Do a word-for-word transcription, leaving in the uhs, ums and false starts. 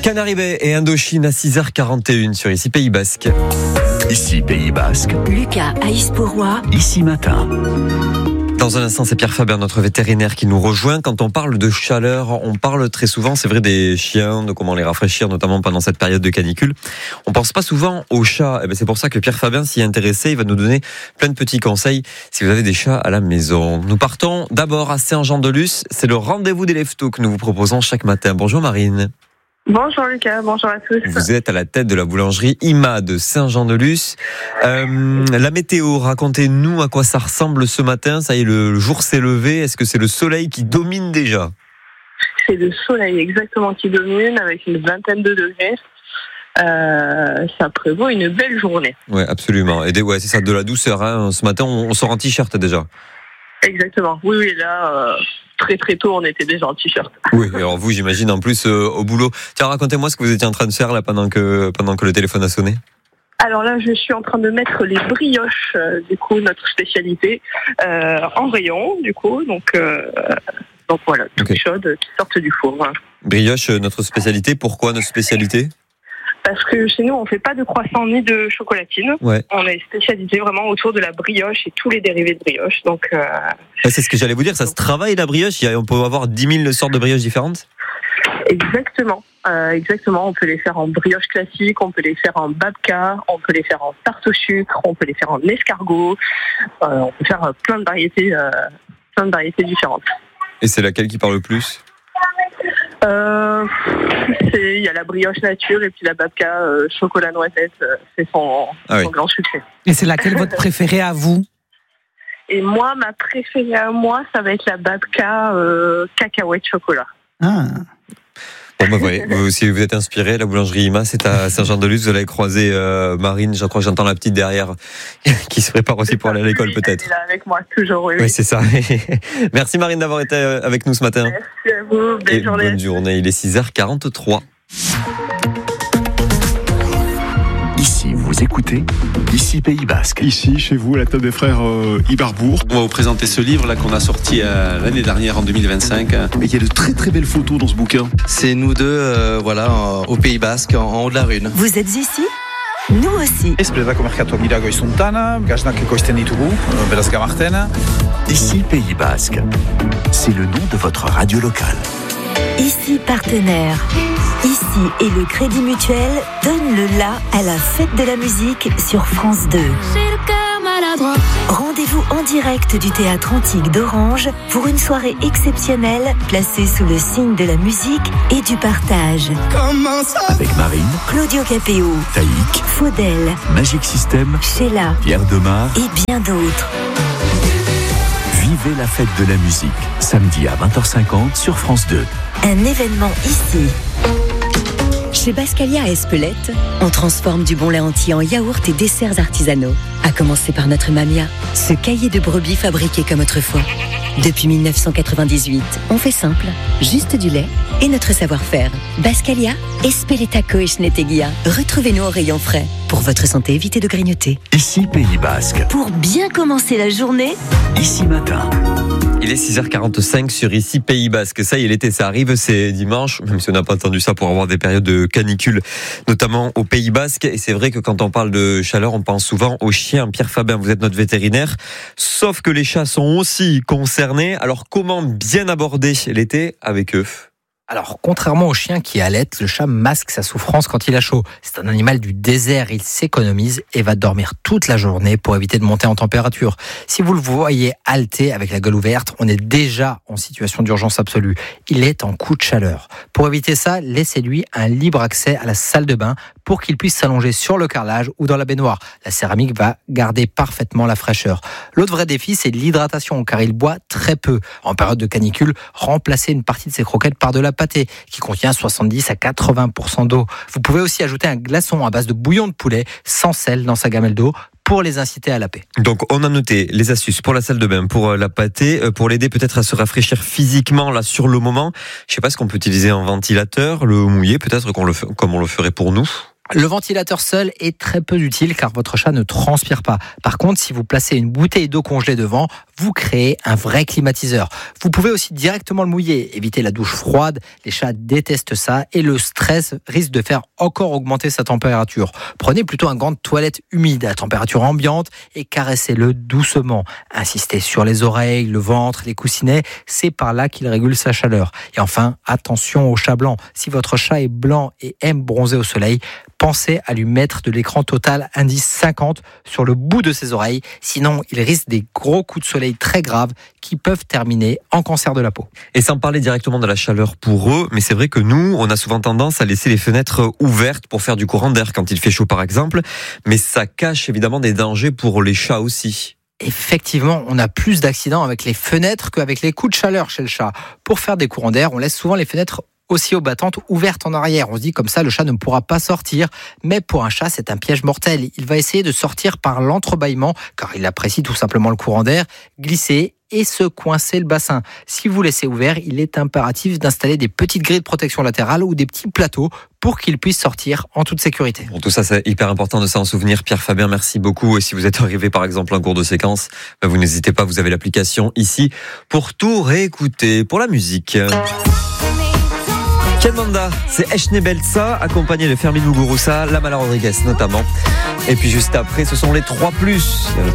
Canaries Bay et Indochine à six heures quarante et une sur Ici Pays Basque. Ici Pays Basque. Lucas à Isporois. Ici Matin. Dans un instant, c'est Pierre Faber, notre vétérinaire, qui nous rejoint. Quand on parle de chaleur, on parle très souvent, c'est vrai, des chiens, de comment les rafraîchir, notamment pendant cette période de canicule. On pense pas souvent aux chats. Et ben c'est pour ça que Pierre Faber s'y est intéressé. Il va nous donner plein de petits conseils si vous avez des chats à la maison. Nous partons d'abord à Saint-Jean-de-Luz. C'est le rendez-vous des leftos que nous vous proposons chaque matin. Bonjour Marine. Bonjour Lucas, bonjour à tous. Vous êtes à la tête de la boulangerie Ima de Saint-Jean-de-Luz. Euh, la météo, racontez-nous à quoi ça ressemble ce matin. Ça y est, le jour s'est levé. Est-ce que c'est le soleil qui domine déjà ? C'est le soleil exactement qui domine avec une vingtaine de degrés. Euh, ça prévaut une belle journée. Oui, absolument. Et des, ouais, c'est ça, de la douceur. Hein. Ce matin, on, on sort en t-shirt déjà. Exactement. Oui, oui, là, euh, très très tôt, on était déjà en t-shirt. Oui, alors vous, j'imagine, en plus, euh, au boulot. Tiens, racontez-moi ce que vous étiez en train de faire là pendant que, pendant que le téléphone a sonné. Alors là, je suis en train de mettre les brioches, euh, du coup, notre spécialité, euh, en rayon, du coup. Donc, euh, donc voilà, toutes okay. chaudes qui sortent du four. Hein. Brioche, notre spécialité. Pourquoi notre spécialité ? Parce que chez nous, on ne fait pas de croissant ni de chocolatine. Ouais. On est spécialisé vraiment autour de la brioche et tous les dérivés de brioche. Donc, euh... ouais, c'est ce que j'allais vous dire, ça se travaille la brioche. On peut avoir dix mille sortes de brioches différentes. Exactement. Euh, exactement. On peut les faire en brioche classique, on peut les faire en babka, on peut les faire en tarte au sucre, on peut les faire en escargot. Euh, on peut faire plein de variétés, euh, plein de variétés différentes. Et c'est laquelle qui parle le plus ? Euh, il y a la brioche nature et puis la babka euh, chocolat noisette, euh, c'est son, ah oui. son grand succès. Et c'est laquelle votre préférée à vous ? Et moi, ma préférée à moi, ça va être la babka euh, cacahuète chocolat. Ah. Bon, bah, voyez, vous, si vous êtes inspiré, la boulangerie Ima, c'est à Saint-Jean-de-Luz. Vous allez croiser euh, Marine, je crois que j'entends la petite derrière, qui se prépare aussi pour aller à l'école, oui, peut-être. Elle est là avec moi, toujours, oui. Oui, c'est ça. Merci Marine d'avoir été avec nous ce matin. Merci à vous, belle Et journée. Bonne journée, il est six heures quarante-trois. Ici, vous écoutez Ici Pays Basque. Ici, chez vous, à la table des frères euh, Ibarbourg. On va vous présenter ce livre là qu'on a sorti euh, l'année dernière en deux mille vingt-cinq. Mais il y a de très très belles photos dans ce bouquin. C'est nous deux, euh, voilà, en, au Pays Basque, en, en haut de la Rune. Vous êtes ici ? Nous aussi. Ici Pays Basque. C'est le nom de votre radio locale. Ici partenaire. Ici et le Crédit Mutuel donne le la à la fête de la musique sur France deux. Rendez-vous en direct du théâtre antique d'Orange pour une soirée exceptionnelle placée sous le signe de la musique et du partage. Avec Marine, Claudio Capéo, Taïk, Faudel, Magic System, Sheila Pierre Demar et bien d'autres. Vivez la fête de la musique, samedi à vingt heures cinquante sur France deux. Un événement ici. Chez Bascalia à Espelette, on transforme du bon lait entier en yaourt et desserts artisanaux. À commencer par notre Mamia, ce cahier de brebis fabriqué comme autrefois. Depuis dix-neuf cent quatre-vingt-dix-huit, on fait simple, juste du lait et notre savoir-faire. Bascalia, Espeletaco et Schnetegia. Retrouvez-nous au rayon frais. Pour votre santé, évitez de grignoter. Ici Pays Basque. Pour bien commencer la journée, Ici Matin. Il est six heures quarante-cinq sur Ici Pays Basque. Ça y est, l'été, ça arrive, c'est dimanche, même si on n'a pas attendu ça pour avoir des périodes de canicule, notamment au Pays Basque. Et c'est vrai que quand on parle de chaleur, on pense souvent aux chiens. Pierre Faber, vous êtes notre vétérinaire. Sauf que les chats sont aussi concernés. Alors comment bien aborder l'été avec eux ? Alors, contrairement au chien qui allait, le chat masque sa souffrance quand il a chaud. C'est un animal du désert, il s'économise et va dormir toute la journée pour éviter de monter en température. Si vous le voyez halter avec la gueule ouverte, on est déjà en situation d'urgence absolue. Il est en coup de chaleur. Pour éviter ça, laissez-lui un libre accès à la salle de bain pour qu'il puisse s'allonger sur le carrelage ou dans la baignoire. La céramique va garder parfaitement la fraîcheur. L'autre vrai défi, c'est l'hydratation, car il boit très peu. En période de canicule, remplacez une partie de ses croquettes par de la pâté, qui contient soixante-dix à quatre-vingts pour cent d'eau. Vous pouvez aussi ajouter un glaçon à base de bouillon de poulet sans sel dans sa gamelle d'eau pour les inciter à laper. Donc on a noté les astuces pour la salle de bain, pour la pâtée, pour l'aider peut-être à se rafraîchir physiquement là sur le moment. Je sais pas ce qu'on peut utiliser, un ventilateur, le mouiller peut-être qu'on le fait, comme on le ferait pour nous. Le ventilateur seul est très peu utile car votre chat ne transpire pas. Par contre, si vous placez une bouteille d'eau congelée devant, vous créez un vrai climatiseur. Vous pouvez aussi directement le mouiller, éviter la douche froide. Les chats détestent ça et le stress risque de faire encore augmenter sa température. Prenez plutôt un gant de toilette humide à température ambiante et caressez-le doucement. Insistez sur les oreilles, le ventre, les coussinets, c'est par là qu'il régule sa chaleur. Et enfin, attention au chat blanc. Si votre chat est blanc et aime bronzer au soleil, pensez à lui mettre de l'écran total indice cinquante sur le bout de ses oreilles. Sinon, il risque des gros coups de soleil très graves qui peuvent terminer en cancer de la peau. Et sans parler directement de la chaleur pour eux, mais c'est vrai que nous, on a souvent tendance à laisser les fenêtres ouvertes pour faire du courant d'air quand il fait chaud par exemple. Mais ça cache évidemment des dangers pour les chats aussi. Effectivement, on a plus d'accidents avec les fenêtres qu'avec les coups de chaleur chez le chat. Pour faire des courants d'air, on laisse souvent les fenêtres aussi aux battantes ouvertes en arrière. On se dit comme ça, le chat ne pourra pas sortir. Mais pour un chat, c'est un piège mortel. Il va essayer de sortir par l'entrebâillement, car il apprécie tout simplement le courant d'air, glisser et se coincer le bassin. Si vous laissez ouvert, il est impératif d'installer des petites grilles de protection latérales ou des petits plateaux pour qu'il puisse sortir en toute sécurité. Bon, tout ça, c'est hyper important de s'en souvenir. Pierre Fabien, merci beaucoup. Et si vous êtes arrivé, par exemple, en cours de séquence, ben vous n'hésitez pas, vous avez l'application ici pour tout réécouter. Pour la musique... Manda, c'est Eshne Beltsa, accompagné de Fermin Muguruza, Lamala Rodriguez notamment. Et puis juste après, ce sont les trois plus.